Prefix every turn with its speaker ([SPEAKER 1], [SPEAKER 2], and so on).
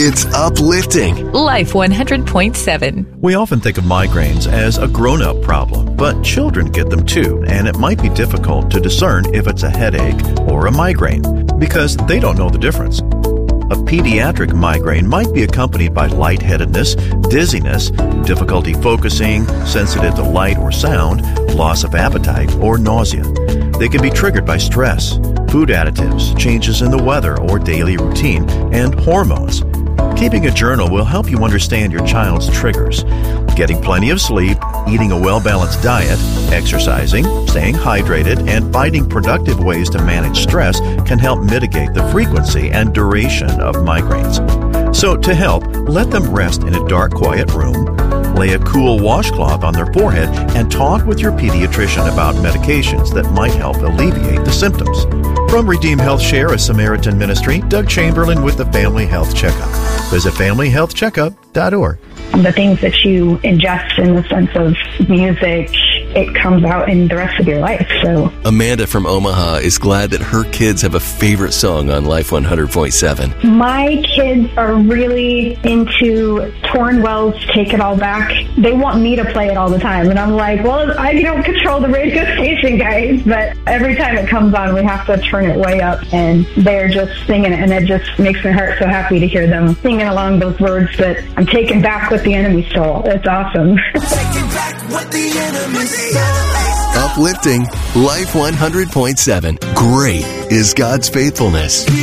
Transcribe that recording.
[SPEAKER 1] It's uplifting.
[SPEAKER 2] Life 100.7.
[SPEAKER 3] We often think of migraines as a grown-up problem, but children get them too, and it might be difficult to discern if it's a headache or a migraine because they don't know the difference. A pediatric migraine might be accompanied by lightheadedness, dizziness, difficulty focusing, sensitive to light or sound, loss of appetite, or nausea. They can be triggered by stress, food additives, changes in the weather or daily routine, and hormones. Keeping a journal will help you understand your child's triggers. Getting plenty of sleep, eating a well-balanced diet, exercising, staying hydrated, and finding productive ways to manage stress can help mitigate the frequency and duration of migraines. So to help, let them rest in a dark, quiet room, lay a cool washcloth on their forehead, and talk with your pediatrician about medications that might help alleviate the symptoms. From Redeem Health Share, a Samaritan ministry, Doug Chamberlain with the Family Health Checkup. Visit familyhealthcheckup.org.
[SPEAKER 4] The things that you ingest in the sense of music, it comes out in the rest of your life. So
[SPEAKER 1] Amanda from Omaha is glad that her kids have a favorite song on Life 100.7.
[SPEAKER 4] my kids are really into Cornwell's Take It All Back. They want me to play it all the time. And I'm like, well, I don't control the radio station, guys. But every time it comes on, we have to turn it way up. And they're just singing it. And it just makes my heart so happy to hear them singing along those words that I'm taking back what the enemy stole. It's awesome.
[SPEAKER 5] Taking back what the enemy stole.
[SPEAKER 1] Uplifting Life 100.7. Great is God's faithfulness.